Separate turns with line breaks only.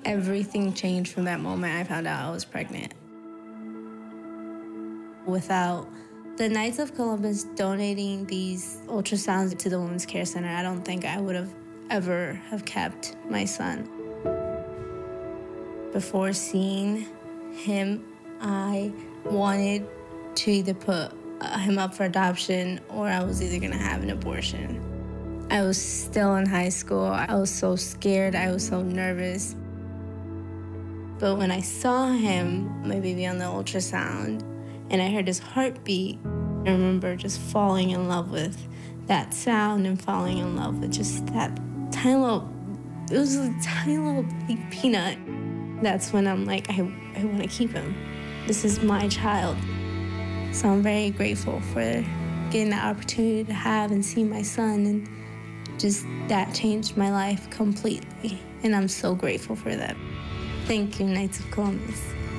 Everything changed from that moment I found out I was pregnant. Without the Knights of Columbus donating these ultrasounds to the Women's Care Center, I don't think I would have ever have kept my son. Before seeing him, I wanted to either put him up for adoption or I was either going to have an abortion. I was still in high school. I was so scared. I was so nervous. But when I saw him, my baby, on the ultrasound, and I heard his heartbeat, I remember just falling in love with that sound and falling in love with just that tiny little, it was a tiny little like, peanut. That's when I'm like, I want to keep him. This is my child. So I'm very grateful for getting the opportunity to have and see my son, and just that changed my life completely. And I'm so grateful for that. Thank you, Knights of Columbus.